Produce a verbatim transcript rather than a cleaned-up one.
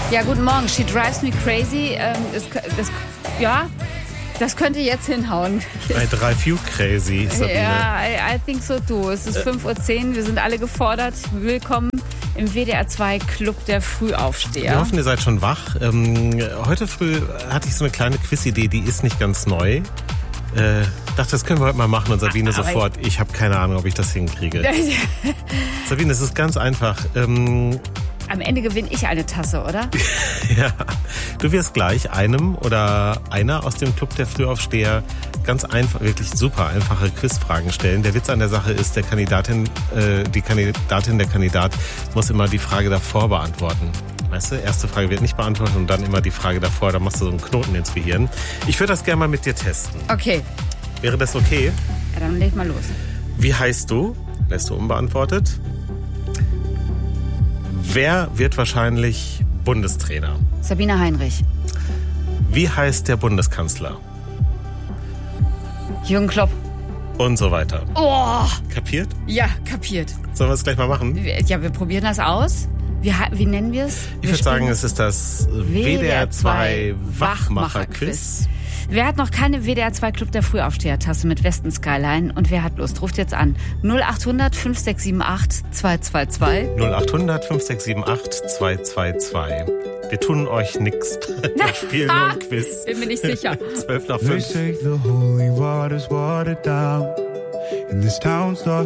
Ja, guten Morgen. She drives me crazy. Ähm, das, das, ja, das könnte jetzt hinhauen. I drive you crazy, Sabine. Ja, I, I think so too. Es ist fünf Uhr zehn, wir sind alle gefordert. Willkommen im W D R zwei Club der Frühaufsteher. Wir hoffen, ihr seid schon wach. Ähm, heute früh hatte ich so eine kleine Quizidee, die ist nicht ganz neu. Äh, dachte, das können wir heute mal machen und Sabine Aber sofort. Ich habe keine Ahnung, ob ich das hinkriege. Sabine, es ist ganz einfach. Ähm, Am Ende gewinne ich eine Tasse, oder? Ja, du wirst gleich einem oder einer aus dem Club der Frühaufsteher ganz einfach, wirklich super einfache Quizfragen stellen. Der Witz an der Sache ist, der Kandidatin, äh, die Kandidatin, der Kandidat muss immer die Frage davor beantworten. Weißt du, erste Frage wird nicht beantwortet und dann immer die Frage davor, da machst du so einen Knoten ins Gehirn. Ich würde das gerne mal mit dir testen. Okay. Wäre das okay? Ja, dann leg mal los. Wie heißt du? Lässt du unbeantwortet. Wer wird wahrscheinlich Bundestrainer? Sabine Heinrich. Wie heißt der Bundeskanzler? Jürgen Klopp. Und so weiter. Oh! Kapiert? Ja, kapiert. Sollen wir es gleich mal machen? Ja, wir probieren das aus. Wie, wie nennen wir es? Ich würde sagen, es ist das W D R zwei Wachmacher-Quiz. Wer hat noch keine W D R zwei Club der Frühaufsteher-Tasse mit Westen Skyline und wer hat Lust? Ruft jetzt an. null acht hundert fünf sechs sieben acht zwei zwei zwei. null acht hundert fünf sechs sieben acht zwei zwei zwei. Wir tun euch nichts. Wir spielen nur ein Quiz. Bin mir nicht sicher. zwölf nach fünf.